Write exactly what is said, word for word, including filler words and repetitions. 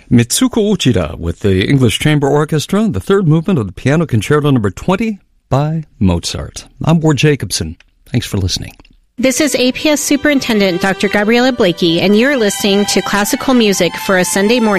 Mitsuko Uchida with the English Chamber Orchestra, the third movement of the Piano Concerto number twenty by Mozart. I'm Ward Jacobson. Thanks for listening. This is A P S Superintendent Doctor Gabriella Blakey, and you're listening to Classical Music for a Sunday morning.